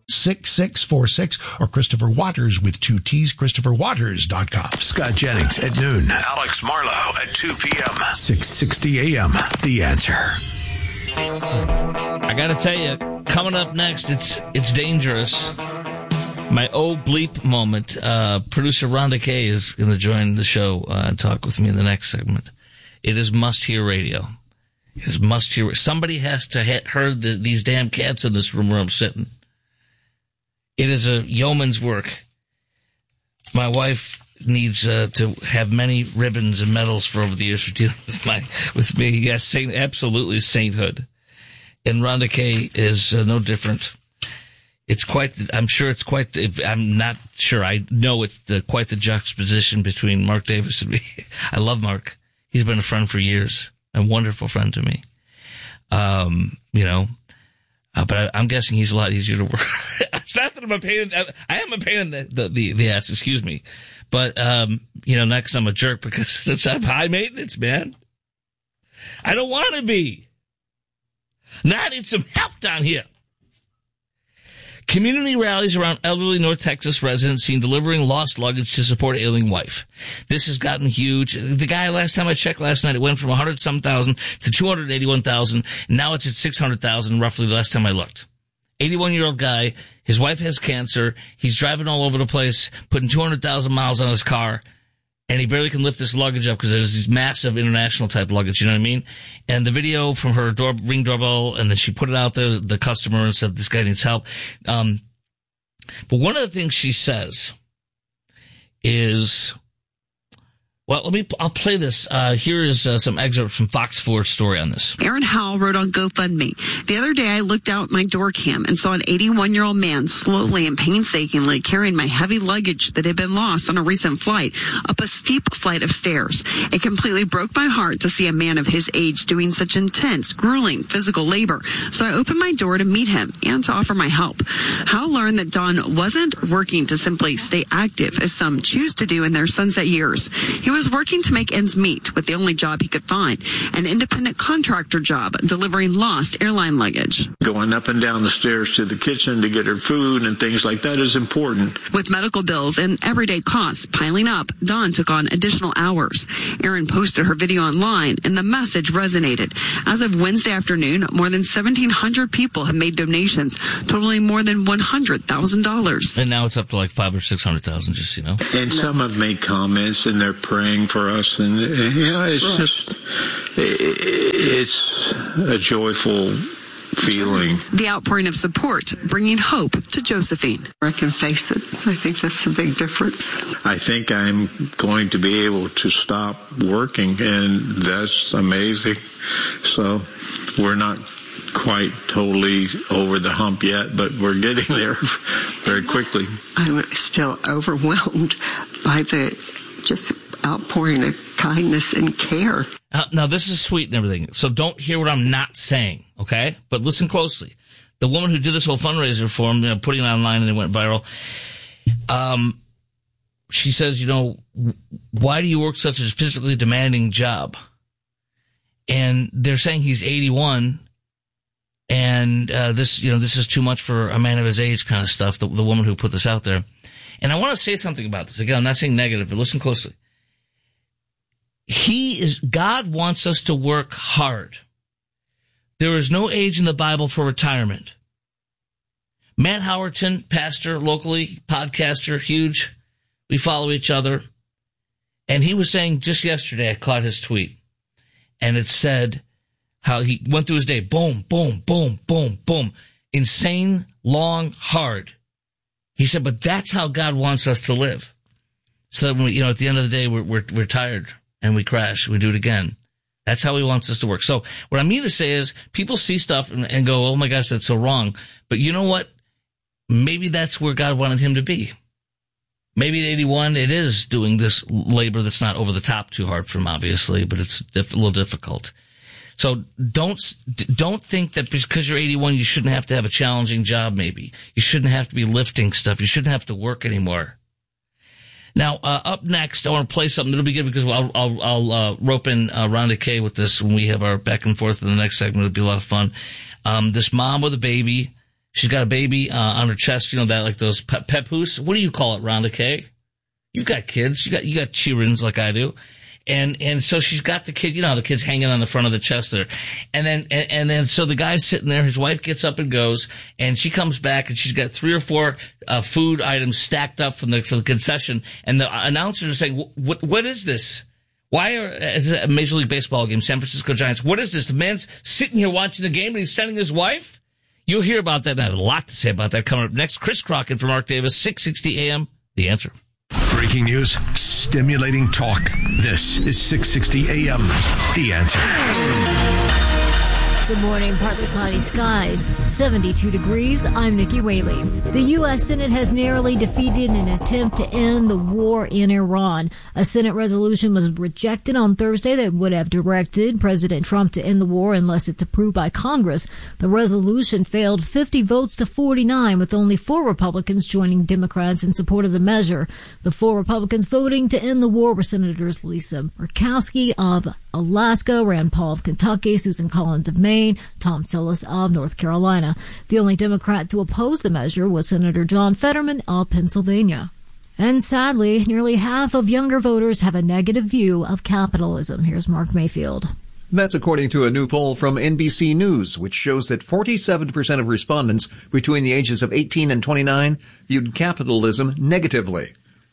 6646 or Christopher Waters with 2 T's, ChristopherWaters.com. Scott Jennings at noon. Alex Marlowe at 2 p.m. 660 a.m. The Answer. I got to tell you, coming up next, it's dangerous. My bleep moment. Producer Rhonda Kay is going to join the show and talk with me in the next segment. It is must-hear radio. It is must-hear. Somebody has to heard these damn cats in this room where I'm sitting. It is a yeoman's work. My wife needs to have many ribbons and medals for over the years for dealing with me. Yes, absolutely sainthood. And Rhonda Kay is no different. It's quite. I'm sure it's quite. I'm not sure. I know it's quite the juxtaposition between Mark Davis and me. I love Mark. He's been a friend for years, a wonderful friend to me. But I'm guessing he's a lot easier to work. It's not that I'm a pain. I am a pain in the ass. Excuse me, but not because I'm a jerk, because it's high maintenance, man. I don't want to be. Now I need some help down here. Community rallies around elderly North Texas residents seen delivering lost luggage to support ailing wife. This has gotten huge. The guy, last time I checked last night, it went from 100-some thousand to 281,000. Now it's at 600,000 roughly the last time I looked. 81-year-old guy. His wife has cancer. He's driving all over the place, putting 200,000 miles on his car. and he barely can lift this luggage up because there's these massive international type luggage, you know what I mean? And the video from her Ring doorbell, and then she put it out there, the customer, and said, this guy needs help. But one of the things she says is, well, I'll play this. Here is some excerpts from Fox 4's story on this. Aaron Howell wrote on GoFundMe, the other day I looked out my door cam and saw an 81-year-old man slowly and painstakingly carrying my heavy luggage that had been lost on a recent flight up a steep flight of stairs. It completely broke my heart to see a man of his age doing such intense, grueling physical labor. So I opened my door to meet him and to offer my help. Howell learned that Don wasn't working to simply stay active, as some choose to do in their sunset years. He was working to make ends meet with the only job he could find, an independent contractor job delivering lost airline luggage. Going up and down the stairs to the kitchen to get her food and things like that is important. With medical bills and everyday costs piling up, Dawn took on additional hours. Erin posted her video online, and the message resonated. As of Wednesday afternoon, more than 1,700 people have made donations, totaling more than $100,000. And now it's up to like 500,000 or 600,000, just, you know. And some have made comments, and they're praying for us, and it's a joyful feeling. The outpouring of support, bringing hope to Josephine. I can face it. I think that's a big difference. I think I'm going to be able to stop working, and that's amazing. So we're not quite totally over the hump yet, but we're getting there very quickly. I'm still overwhelmed by the just outpouring of kindness and care. Now, this is sweet and everything, so don't hear what I'm not saying, okay? But listen closely. The woman who did this whole fundraiser for him, putting it online and it went viral, she says, why do you work such a physically demanding job? And they're saying he's 81, and this is too much for a man of his age kind of stuff, the woman who put this out there. And I want to say something about this. Again, I'm not saying negative, but listen closely. God wants us to work hard. There is no age in the Bible for retirement. Matt Howerton, pastor locally, podcaster, huge. We follow each other. And he was saying just yesterday, I caught his tweet, and it said how he went through his day. Boom, boom, boom, boom, boom. Insane, long, hard. He said, but that's how God wants us to live. So that when at the end of the day, we're tired and we crash. We do it again. That's how he wants us to work. So what I mean to say is people see stuff and go, oh my gosh, that's so wrong. But you know what? Maybe that's where God wanted him to be. Maybe at 81, it is doing this labor that's not over the top too hard for him, obviously, but it's a little difficult. So don't think that because you're 81, you shouldn't have to have a challenging job, maybe. You shouldn't have to be lifting stuff. You shouldn't have to work anymore. Now, up next, I want to play something. It'll be good because I'll rope in Rhonda Kay with this when we have our back and forth in the next segment. It'll be a lot of fun. This mom with a baby. She's got a baby on her chest, that like those papoose. What do you call it, Rhonda Kay? You've got kids. You got children like I do. And so she's got the kid, the kid's hanging on the front of the chest there. And then so the guy's sitting there, his wife gets up and goes, and she comes back and she's got 3 or 4 food items stacked up for the concession. And the announcers are saying, what is this? Why is it a Major League Baseball game, San Francisco Giants? What is this? The man's sitting here watching the game and he's sending his wife? You'll hear about that, and I have a lot to say about that coming up next. Chris Crockett from Mark Davis, 660 AM, The Answer. Breaking news, stimulating talk. This is 660 AM, The Answer. Good morning. Partly cloudy skies, 72 degrees. I'm Nikki Whaley. The U.S. Senate has narrowly defeated an attempt to end the war in Iran. A Senate resolution was rejected on Thursday that would have directed President Trump to end the war unless it's approved by Congress. The resolution failed 50 votes to 49, with only 4 Republicans joining Democrats in support of the measure. The 4 Republicans voting to end the war were Senators Lisa Murkowski of Alaska, Rand Paul of Kentucky, Susan Collins of Maine, Tom Tillis of North Carolina. The only Democrat to oppose the measure was Senator John Fetterman of Pennsylvania. And sadly, nearly half of younger voters have a negative view of capitalism. Here's Mark Mayfield. That's according to a new poll from NBC News, which shows that 47% of respondents between the ages of 18 and 29 viewed capitalism negatively.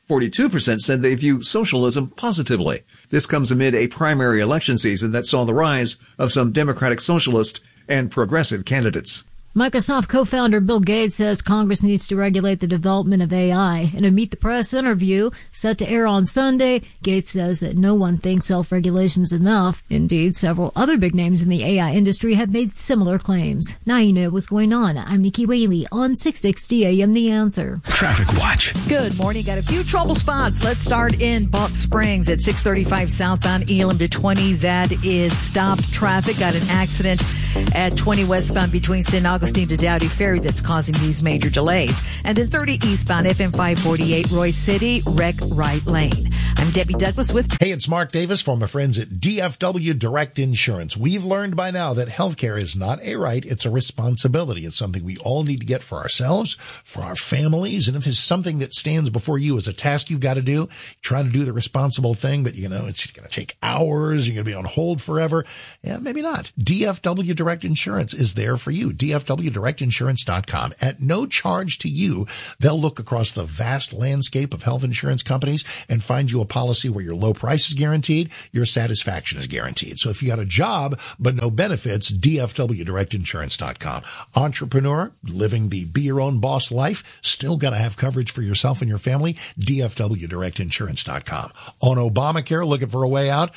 42% said they view socialism positively. This comes amid a primary election season that saw the rise of some Democratic Socialist and progressive candidates. Microsoft co-founder Bill Gates says Congress needs to regulate the development of AI. In a Meet the Press interview set to air on Sunday, Gates says that no one thinks self-regulation is enough. Indeed, several other big names in the AI industry have made similar claims. Now you know what's going on. I'm Nikki Whaley on 660 AM The Answer. Traffic Watch. Good morning. Got a few trouble spots. Let's start in Balch Springs at 635 southbound Elam to 20. That is stopped traffic. Got an accident at 20 westbound between St. Augustine to Dowdy Ferry that's causing these major delays. And then 30 eastbound FM 548 Roy City, wreck right lane. I'm Debbie Douglas with... Hey, it's Mark Davis from my friends at DFW Direct Insurance. We've learned by now that healthcare is not a right, it's a responsibility. It's something we all need to get for ourselves, for our families, and if it's something that stands before you as a task you've got to do, try to do the responsible thing, but it's going to take hours, you're going to be on hold forever. Yeah, maybe not. DFW Direct Insurance is there for you. DFWDirectInsurance.com. At no charge to you, they'll look across the vast landscape of health insurance companies and find you a policy where your low price is guaranteed, your satisfaction is guaranteed. So if you got a job but no benefits, DFWDirectInsurance.com. Entrepreneur, living the be your own boss life, still got to have coverage for yourself and your family, DFWDirectInsurance.com. On Obamacare, looking for a way out,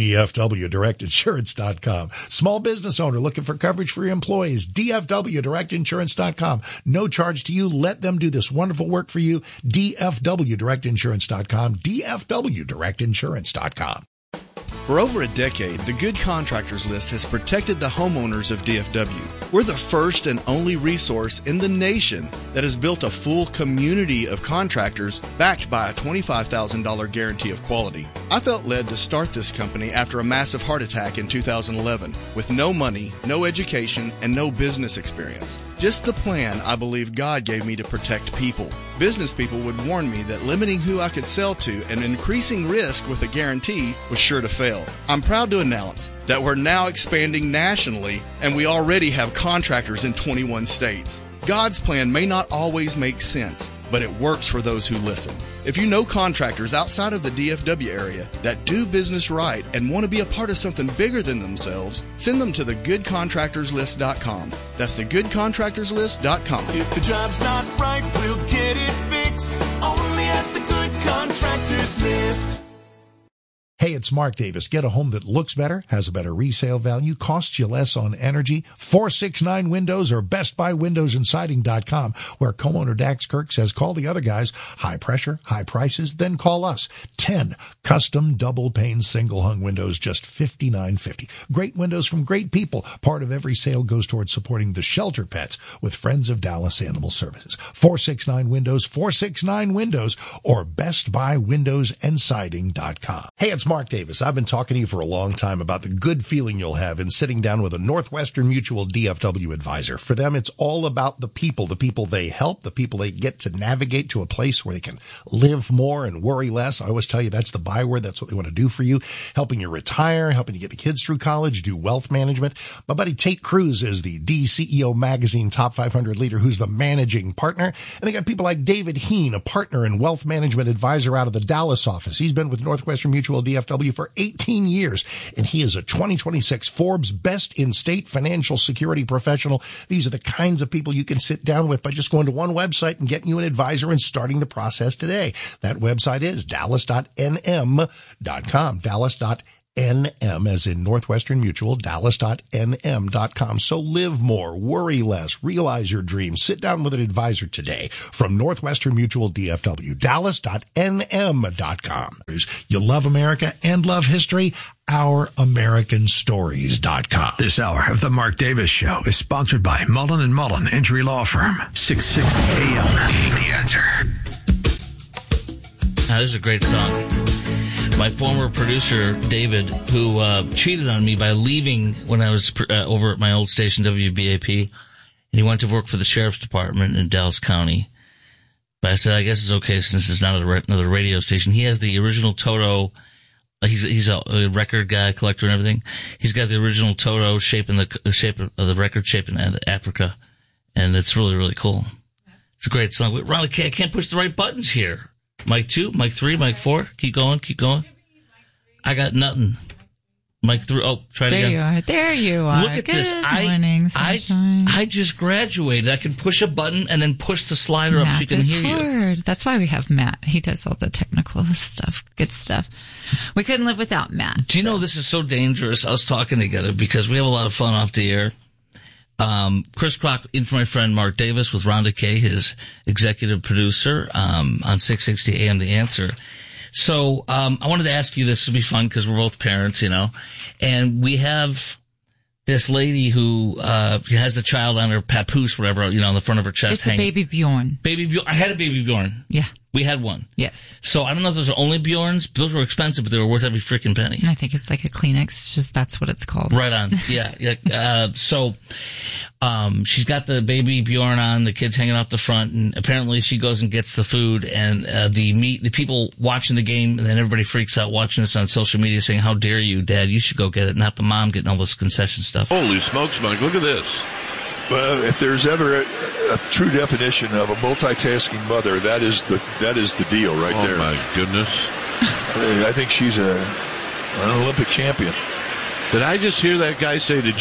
DFWDirectInsurance.com. Small business owner looking for coverage for your employees, DFWDirectInsurance.com. No charge to you. Let them do this wonderful work for you. DFWDirectInsurance.com. DFWDirectInsurance.com. For over a decade, the Good Contractors List has protected the homeowners of DFW. We're the first and only resource in the nation that has built a full community of contractors backed by a $25,000 guarantee of quality. I felt led to start this company after a massive heart attack in 2011 with no money, no education, and no business experience. Just the plan I believe God gave me to protect people. Business people would warn me that limiting who I could sell to and increasing risk with a guarantee was sure to fail. I'm proud to announce that we're now expanding nationally and we already have contractors in 21 states. God's plan may not always make sense, but it works for those who listen. If you know contractors outside of the DFW area that do business right and want to be a part of something bigger than themselves, send them to thegoodcontractorslist.com. That's thegoodcontractorslist.com. If the job's not right, we'll get it fixed. Only at the Good Contractors List. Hey, it's Mark Davis. Get a home that looks better, has a better resale value, costs you less on energy. 469 Windows or BestBuyWindowsAndSiding.com, where co-owner Dax Kirk says call the other guys. High pressure, high prices, then call us. 10 custom double-pane single-hung windows, just $59.50. Great windows from great people. Part of every sale goes towards supporting the shelter pets with Friends of Dallas Animal Services. 469 Windows, 469 Windows, or BestBuyWindowsAndSiding.com. Hey, it's Mark Davis. I've been talking to you for a long time about the good feeling you'll have in sitting down with a Northwestern Mutual DFW advisor. For them, it's all about the people they help, the people they get to navigate to a place where they can live more and worry less. I always tell you that's the byword. That's what they want to do for you, helping you retire, helping you get the kids through college, do wealth management. My buddy Tate Cruz is the DCEO Magazine Top 500 leader who's the managing partner. And they got people like David Heen, a partner and wealth management advisor out of the Dallas office. He's been with Northwestern Mutual DFW for 18 years, and he is a 2026 Forbes Best in State Financial Security Professional. These are the kinds of people you can sit down with by just going to one website and getting you an advisor and starting the process today. That website is dallas.nm.com, dallas.nm as in Northwestern Mutual, dallas.nm.com. So live more, worry less, realize your dreams. Sit down with an advisor today from Northwestern Mutual DFW, dallas.nm.com. You love America and love history? OurAmericanStories.com. This hour of the Mark Davis Show is sponsored by Mullen & Mullen Injury Law Firm. 660 AM. The Answer. Now, this is a great song. My former producer, David, who cheated on me by leaving when I was over at my old station, WBAP, and he went to work for the Sheriff's Department in Dallas County. But I said, I guess it's okay since it's not another radio station. He has the original Toto. He's a record guy, collector and everything. He's got the original Toto shape of the record shape in Africa, and it's really, really cool. It's a great song. Ronnie, I can't push the right buttons here. Mic 2, Mic 3, Mic 4. Keep going. I got nothing. Mic 3. Oh, try it again. There you are. Look at Good this. Morning, sunshine. I just graduated. I can push a button and then push the slider up so you can hear you. That's why we have Matt. He does all the technical stuff, good stuff. We couldn't live without Matt. Do you know this is so dangerous? Us talking together because we have a lot of fun off the air. Chris Crock in for my friend Mark Davis with Rhonda Kay, his executive producer, on 660 AM The Answer. So, I wanted to ask you, this would be fun because we're both parents, and we have this lady who, has a child on her papoose, whatever, on the front of her chest. It's a baby Bjorn. Baby Bjorn. I had a baby Bjorn. Yeah. We had one. Yes. So I don't know if those are only Bjorns. Those were expensive, but they were worth every freaking penny. I think it's like a Kleenex. It's just that's what it's called. Right on. Yeah. So she's got the baby Bjorn on, the kid's hanging off the front, and apparently she goes and gets the food, and the people watching the game, and then everybody freaks out watching this on social media saying, "How dare you, Dad? You should go get it, not the mom getting all this concession stuff." Holy smokes, Mike! Look at this. Well, if there's ever a true definition of a multitasking mother, that is the deal right there. Oh my goodness! I think she's an Olympic champion. Did I just hear that guy say, "Did